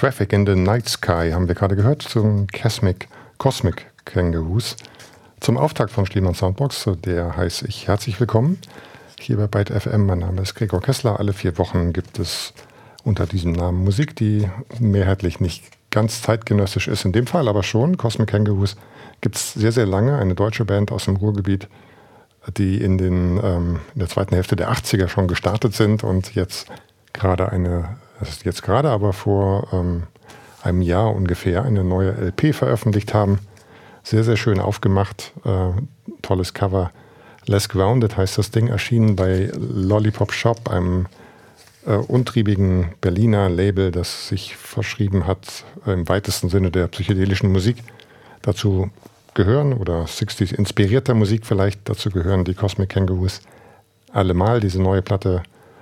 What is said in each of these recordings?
Traffic in the Night Sky haben wir gerade gehört zum Cosmic Kangaroos. Zum Auftakt von Schliemann Soundbox, zu der heiße ich herzlich willkommen hier bei Byte FM. Mein Name ist Gregor Kessler. Alle 4 Wochen gibt es unter diesem Namen Musik, die mehrheitlich nicht ganz zeitgenössisch ist in dem Fall, aber schon. Cosmic Kangaroos gibt es sehr, sehr lange. Eine deutsche Band aus dem Ruhrgebiet, die in der zweiten Hälfte der 80er schon gestartet sind und jetzt gerade aber vor einem Jahr ungefähr eine neue LP veröffentlicht haben. Sehr, sehr schön aufgemacht, tolles Cover. Less Grounded heißt das Ding, erschienen bei Lollipop Shop, einem untriebigen Berliner Label, das sich verschrieben hat, im weitesten Sinne der psychedelischen Musik. Dazu gehören, oder 60s inspirierter Musik vielleicht, dazu gehören die Cosmic Kangaroos allemal. Diese neue Platte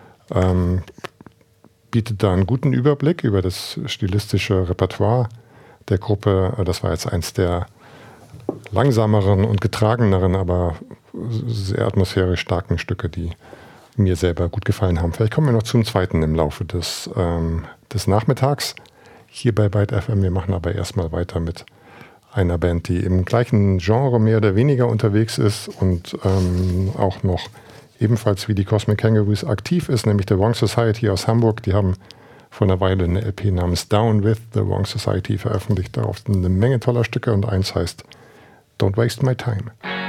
bietet da einen guten Überblick über das stilistische Repertoire der Gruppe. Das war jetzt eins der langsameren und getrageneren, aber sehr atmosphärisch starken Stücke, die mir selber gut gefallen haben. Vielleicht kommen wir noch zum zweiten im Laufe des Nachmittags hier bei Byte FM. Wir machen aber erstmal weiter mit einer Band, die im gleichen Genre mehr oder weniger unterwegs ist und auch noch ebenfalls wie die Cosmic Kangaroos aktiv ist, nämlich The Wrong Society aus Hamburg. Die haben vor einer Weile eine LP namens Down with The Wrong Society veröffentlicht. Darauf sind eine Menge toller Stücke und eins heißt Don't Waste My Time.